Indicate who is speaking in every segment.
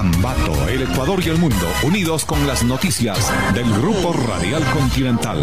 Speaker 1: Ambato, el Ecuador y el mundo, unidos con las noticias del Grupo Radial Continental.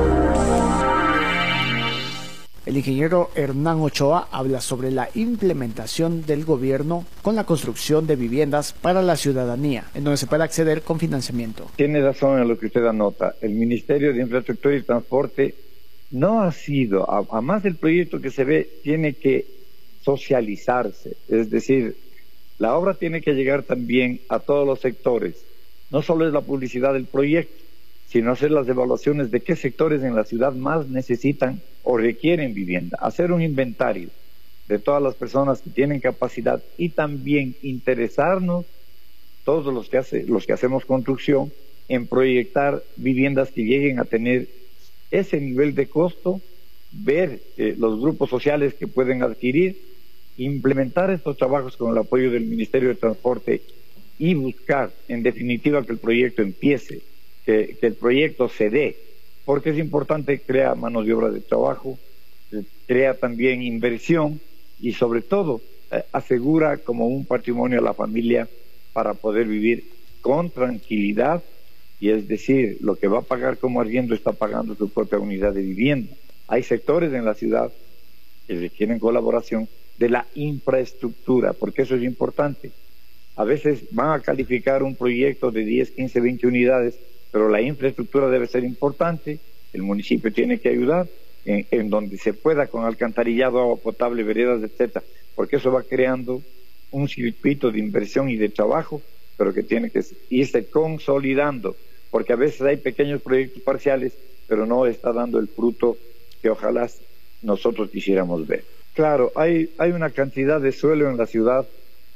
Speaker 2: El ingeniero Hernán Ochoa habla sobre la implementación del gobierno con la construcción de viviendas para la ciudadanía, en donde se puede acceder con financiamiento.
Speaker 3: Tiene razón en lo que usted anota. El Ministerio de Infraestructura y Transporte no ha sido, a más del proyecto que se ve, tiene que socializarse. Es decir, la obra tiene que llegar también a todos los sectores. No solo es la publicidad del proyecto, sino hacer las evaluaciones de qué sectores en la ciudad más necesitan o requieren vivienda. Hacer un inventario de todas las personas que tienen capacidad y también interesarnos, todos los que hacemos construcción, en proyectar viviendas que lleguen a tener ese nivel de costo, ver los grupos sociales que pueden adquirir, implementar estos trabajos con el apoyo del Ministerio de Transporte y buscar, en definitiva, que el proyecto empiece, que el proyecto se dé, porque es importante, crea manos de obra de trabajo, crea también inversión y sobre todo asegura como un patrimonio a la familia para poder vivir con tranquilidad, y es decir, lo que va a pagar como arriendo está pagando su propia unidad de vivienda. Hay sectores en la ciudad que requieren colaboración de la infraestructura, porque eso es importante. A veces van a calificar un proyecto de 10, 15, 20 unidades, pero la infraestructura debe ser importante, el municipio tiene que ayudar en donde se pueda, con alcantarillado, agua potable, veredas, etcétera, porque eso va creando un circuito de inversión y de trabajo, pero que tiene que irse consolidando, porque a veces hay pequeños proyectos parciales, pero no está dando el fruto que ojalá nosotros quisiéramos ver. Claro, hay una cantidad de suelo en la ciudad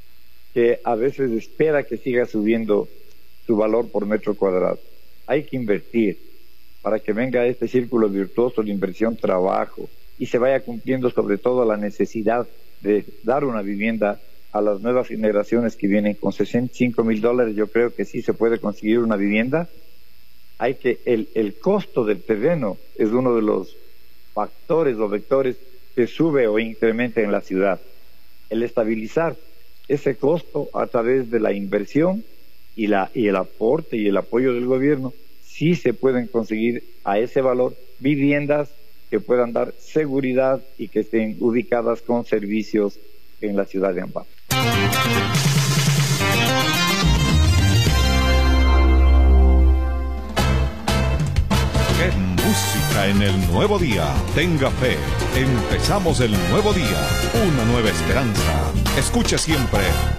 Speaker 3: que a veces espera que siga subiendo su valor por metro cuadrado. Hay que invertir para que venga este círculo virtuoso de inversión, trabajo, y se vaya cumpliendo sobre todo la necesidad de dar una vivienda a las nuevas generaciones que vienen. Con $65,000 yo creo que sí se puede conseguir una vivienda. Hay que el costo del terreno es uno de los factores o vectores que sube o incrementa en la ciudad. El estabilizar ese costo a través de la inversión y el aporte y el apoyo del gobierno, sí se pueden conseguir a ese valor viviendas que puedan dar seguridad y que estén ubicadas con servicios en la ciudad de Ambato.
Speaker 1: ¡Qué música en el nuevo día! Tenga fe, empezamos el nuevo día, una nueva esperanza. Escuche siempre